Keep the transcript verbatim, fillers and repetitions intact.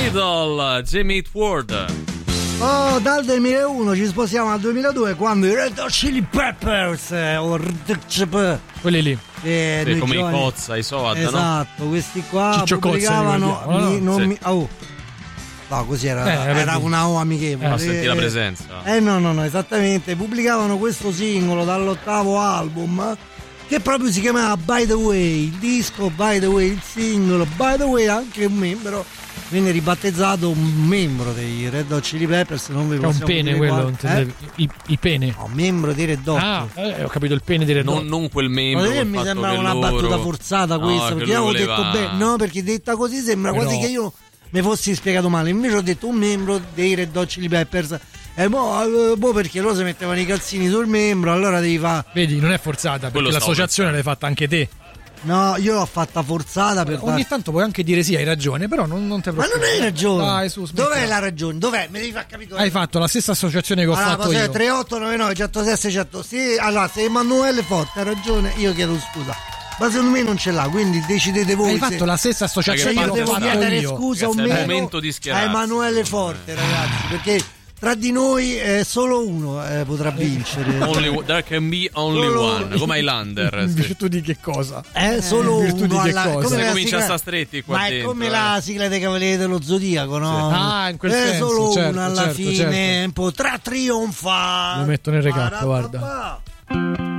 Idol, Jimmy Eat World. Oh, dal duemilauno ci sposiamo al duemiladue quando i Red Hot Chili Peppers eh, o Red Hot quelli lì eh, sì, come giovani, i Cozza, i Soad, esatto, no? questi qua Ciccio pubblicavano Cozza, mi, non sì. mi, oh. No, così era, eh, era una O amichevole. Fa sentire la eh, presenza. Eh no, no, no, esattamente. Pubblicavano questo singolo dall'ottavo album che proprio si chiamava By the Way, il disco By the Way, il singolo By the Way, anche un membro venne ribattezzato un membro dei Red Hot Chili Peppers, non vi è un possiamo pene dire quello, quale, intendevi? eh? I, i pene. No, membro dei Red Hot. Ah, eh, ho capito il pene di Red Hot. Non, non quel membro. Ma col mi fatto sembra che una loro... battuta forzata questa, no, perché che io lui avevo voleva... detto bene, no, perché detta così sembra Però... quasi che io mi fossi spiegato male, invece ho detto un membro dei Red Hot Chili Peppers. E mo, eh, mo perché loro si mettevano i calzini sul membro, allora devi fare. Vedi, non è forzata, perché Quello l'associazione l'hai fatta anche te. No, io l'ho fatta forzata per Ogni dar... tanto puoi anche dire sì, hai ragione, però non, non te Ma preoccupare. non hai ragione. Dai, su, smettila. Dov'è la ragione? Dov'è? Mi devi far capire. Hai fatto la stessa associazione che ho allora, fatto io. tre otto nove nove uno zero sei sei zero. Sì, allora se Emanuele Forte ha ragione, io chiedo scusa. Ma secondo me non ce l'ha, quindi decidete voi. Hai se... fatto la stessa associazione se che io ho devo fatto chiedere io. scusa o Ragazzi, è il meno momento di a schierarsi. Emanuele Forte, ragazzi, perché tra di noi eh, solo uno eh, potrà vincere. Only, there can be only Solo- one, come Highlander. In Sì. virtù di che cosa? Eh, solo in virtù uno di che alla... cosa? come Se la comincia a sigla- sta stretti qua ma è dentro, come eh. la sigla dei Cavalieri dello Zodiaco, no? Ah, in quel eh, senso, solo certo, uno alla certo, fine certo. un po' tra trionfa. Lo metto nel recap, Parapapà. guarda.